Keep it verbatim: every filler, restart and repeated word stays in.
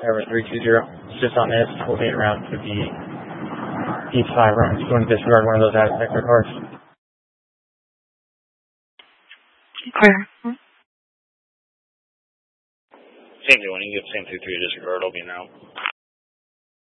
Air three two zero. It's just on this. We'll be around to the East five rounds. Just going to disregard one of those out of sector cars. Clear. Same thing, when you get same two three disregard, I'll be now.